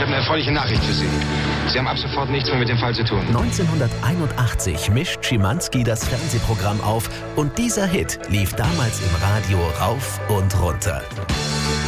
eine erfreuliche Nachricht für Sie. Sie haben ab sofort nichts mehr mit dem Fall zu tun. 1981 mischt Schimanski das Fernsehprogramm auf und dieser Hit lief damals im Radio rauf und runter.